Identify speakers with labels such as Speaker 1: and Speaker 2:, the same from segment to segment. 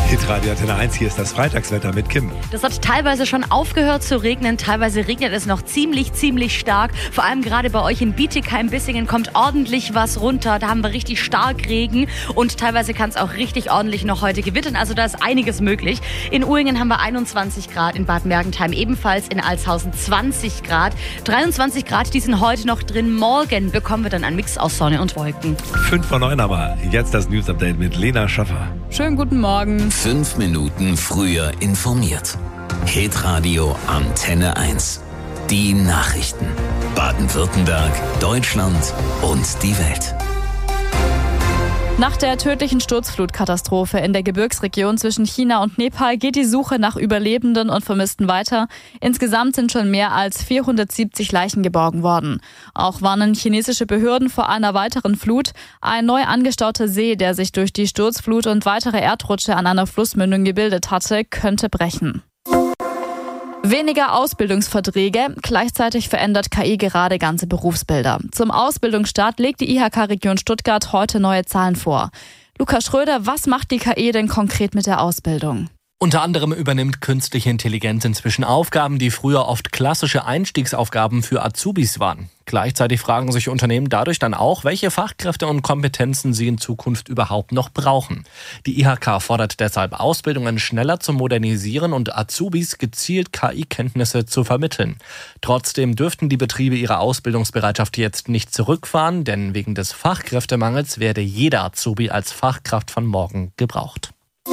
Speaker 1: Hitradio Antenne 1, hier ist das Freitagswetter mit Kim.
Speaker 2: Das hat teilweise schon aufgehört zu regnen, teilweise regnet es noch ziemlich stark. Vor allem gerade bei euch in Bietigheim-Bissingen kommt ordentlich was runter. Da haben wir richtig stark Regen und teilweise kann es auch richtig ordentlich noch heute gewittern. Also da ist einiges möglich. In Uhringen haben wir 21 Grad, in Bad Mergentheim ebenfalls, in Altshausen 20 Grad. 23 Grad, die sind heute noch drin. Morgen bekommen wir dann einen Mix aus Sonne und Wolken.
Speaker 1: 5 vor 9 aber. Jetzt das News-Update mit Lena Schaffer.
Speaker 3: Schönen guten Morgen.
Speaker 4: 5 Minuten früher informiert. Hitradio Antenne 1. Die Nachrichten. Baden-Württemberg, Deutschland und die Welt.
Speaker 3: Nach der tödlichen Sturzflutkatastrophe in der Gebirgsregion zwischen China und Nepal geht die Suche nach Überlebenden und Vermissten weiter. Insgesamt sind schon mehr als 470 Leichen geborgen worden. Auch warnen chinesische Behörden vor einer weiteren Flut. Ein neu angestauter See, der sich durch die Sturzflut und weitere Erdrutsche an einer Flussmündung gebildet hatte, könnte brechen. Weniger Ausbildungsverträge, gleichzeitig verändert KI gerade ganze Berufsbilder. Zum Ausbildungsstart legt die IHK-Region Stuttgart heute neue Zahlen vor. Lukas Schröder, was macht die KI denn konkret mit der Ausbildung?
Speaker 5: Unter anderem übernimmt künstliche Intelligenz inzwischen Aufgaben, die früher oft klassische Einstiegsaufgaben für Azubis waren. Gleichzeitig fragen sich Unternehmen dadurch dann auch, welche Fachkräfte und Kompetenzen sie in Zukunft überhaupt noch brauchen. Die IHK fordert deshalb Ausbildungen schneller zu modernisieren und Azubis gezielt KI-Kenntnisse zu vermitteln. Trotzdem dürften die Betriebe ihre Ausbildungsbereitschaft jetzt nicht zurückfahren, denn wegen des Fachkräftemangels werde jeder Azubi als Fachkraft von morgen gebraucht.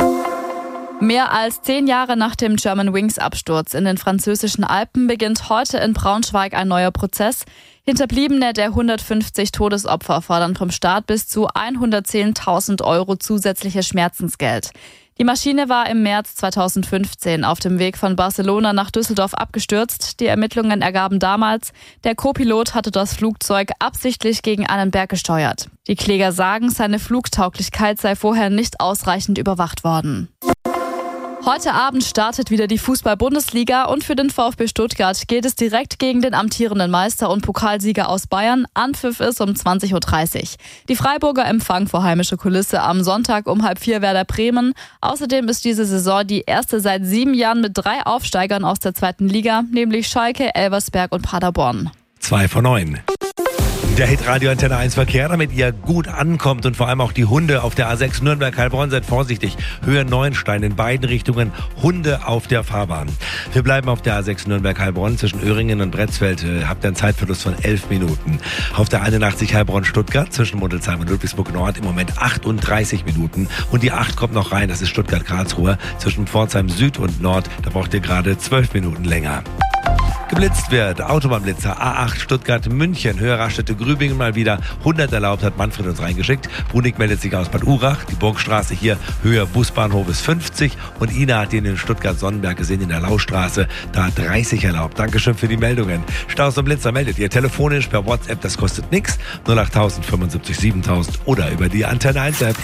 Speaker 3: Mehr als 10 Jahre nach dem Germanwings-Absturz in den französischen Alpen beginnt heute in Braunschweig ein neuer Prozess. Hinterbliebene der 150 Todesopfer fordern vom Staat bis zu 110.000 € zusätzliches Schmerzensgeld. Die Maschine war im März 2015 auf dem Weg von Barcelona nach Düsseldorf abgestürzt. Die Ermittlungen ergaben damals, der Co-Pilot hatte das Flugzeug absichtlich gegen einen Berg gesteuert. Die Kläger sagen, seine Flugtauglichkeit sei vorher nicht ausreichend überwacht worden. Heute Abend startet wieder die Fußball-Bundesliga und für den VfB Stuttgart geht es direkt gegen den amtierenden Meister und Pokalsieger aus Bayern. Anpfiff ist um 20.30 Uhr. Die Freiburger empfangen vor heimischer Kulisse am Sonntag um 3:30 Werder Bremen. Außerdem ist diese Saison die erste seit 7 Jahren mit 3 Aufsteigern aus der 2. Liga, nämlich Schalke, Elversberg und Paderborn.
Speaker 1: 2 vor 9. Der Hitradio Antenne 1 Verkehr, damit ihr gut ankommt und vor allem auch die Hunde auf der A6 Nürnberg-Heilbronn, seid vorsichtig. Höhe Neuenstein in beiden Richtungen, Hunde auf der Fahrbahn. Wir bleiben auf der A6 Nürnberg-Heilbronn zwischen Öhringen und Bretzfeld. Habt einen Zeitverlust von 11 Minuten. Auf der 81 Heilbronn-Stuttgart zwischen Muddelsheim und Ludwigsburg-Nord im Moment 38 Minuten. Und die 8 kommt noch rein, das ist Stuttgart-Karlsruhe zwischen Pforzheim Süd und Nord. Da braucht ihr gerade 12 Minuten länger. Geblitzt wird, Autobahnblitzer A8 Stuttgart-München, Höhe Raststätte-Grübingen mal wieder 100 erlaubt, hat Manfred uns reingeschickt. Brunig meldet sich aus Bad Urach, die Burgstraße hier, Höhe Busbahnhof ist 50 und Ina hat ihn in Stuttgart-Sonnenberg gesehen in der Laustraße, da 30 erlaubt. Dankeschön für die Meldungen. Staus und Blitzer meldet ihr telefonisch per WhatsApp, das kostet nichts, 08000 75 7000 oder über die Antenne 1 App.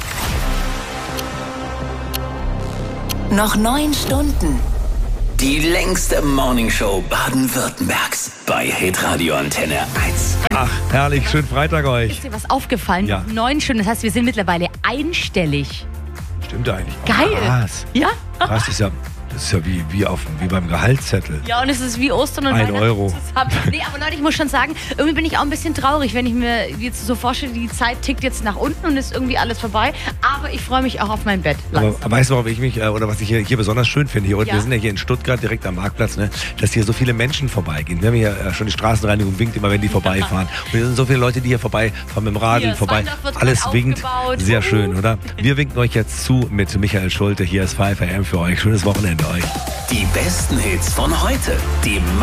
Speaker 4: Noch 9 Stunden. Die längste Morningshow Baden-Württembergs bei Hitradio Antenne 1.
Speaker 1: Ach, herrlich, schönen Freitag euch.
Speaker 2: Ist dir was aufgefallen?
Speaker 1: Ja.
Speaker 2: 9 Stunden, das heißt, wir sind mittlerweile einstellig.
Speaker 1: Stimmt eigentlich.
Speaker 2: Geil.
Speaker 1: Krass.
Speaker 2: Ja?
Speaker 1: Krass, das ist ja wie beim Gehaltszettel.
Speaker 2: Ja, und es ist wie Ostern und
Speaker 1: 1
Speaker 2: Weihnachten
Speaker 1: Euro.
Speaker 2: zusammen. Nee, aber Leute, ich muss schon sagen, irgendwie bin ich auch ein bisschen traurig, wenn ich mir jetzt so vorstelle, die Zeit tickt jetzt nach unten und ist irgendwie alles vorbei. Aber ich freue mich auch auf mein Bett.
Speaker 1: Aber weißt du, warum ich mich, oder was ich hier besonders schön finde? Hier,
Speaker 2: Ja.
Speaker 1: Wir sind ja hier in Stuttgart, direkt am Marktplatz, ne, dass hier so viele Menschen vorbeigehen. Wir haben hier schon die Straßenreinigung winkt immer, wenn die vorbeifahren. Und hier sind so viele Leute, die hier vorbeifahren mit dem Radl
Speaker 2: Hier,
Speaker 1: vorbei.
Speaker 2: das Waldorf wird
Speaker 1: Alles
Speaker 2: gerade
Speaker 1: winkt.
Speaker 2: aufgebaut.
Speaker 1: Sehr schön, oder? Wir winken euch jetzt zu mit Michael Schulte. Hier ist 5 AM für euch. Schönes Wochenende euch.
Speaker 4: Die besten Hits von heute. Die